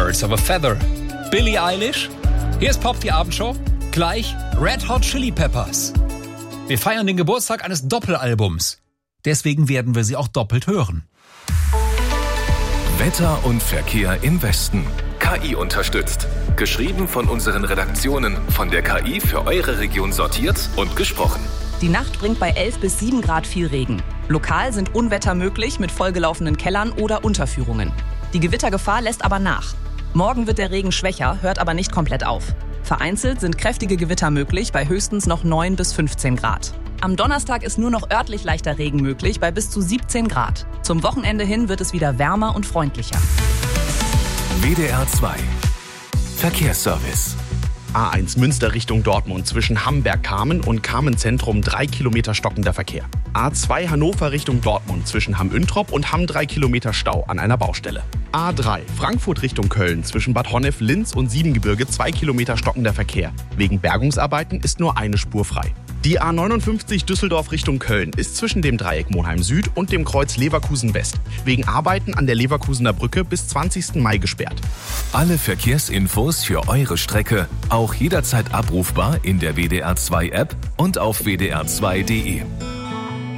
Birds of a Feather. Billie Eilish. Hier ist Pop, die Abendshow. Gleich Red Hot Chili Peppers. Wir feiern den Geburtstag eines Doppelalbums. Deswegen werden wir sie auch doppelt hören. Wetter und Verkehr im Westen. KI unterstützt. Geschrieben von unseren Redaktionen, von der KI für eure Region sortiert und gesprochen. Die Nacht bringt bei 11 bis 7 Grad viel Regen. Lokal sind Unwetter möglich mit vollgelaufenen Kellern oder Unterführungen. Die Gewittergefahr lässt aber nach. Morgen wird der Regen schwächer, hört aber nicht komplett auf. Vereinzelt sind kräftige Gewitter möglich bei höchstens noch 9 bis 15 Grad. Am Donnerstag ist nur noch örtlich leichter Regen möglich bei bis zu 17 Grad. Zum Wochenende hin wird es wieder wärmer und freundlicher. WDR 2 Verkehrsservice. A1 Münster Richtung Dortmund zwischen Hamberg-Kamen und Kamen-Zentrum 3 Kilometer stockender Verkehr. A2 Hannover Richtung Dortmund zwischen Hamm-Üntrop und Hamm 3 Kilometer Stau an einer Baustelle. A3 Frankfurt Richtung Köln zwischen Bad Honnef, Linz und Siebengebirge 2 Kilometer stockender Verkehr. Wegen Bergungsarbeiten ist nur eine Spur frei. Die A59 Düsseldorf Richtung Köln ist zwischen dem Dreieck Monheim Süd und dem Kreuz Leverkusen West wegen Arbeiten an der Leverkusener Brücke bis 20. Mai gesperrt. Alle Verkehrsinfos für eure Strecke auch jederzeit abrufbar in der WDR 2 App und auf wdr2.de.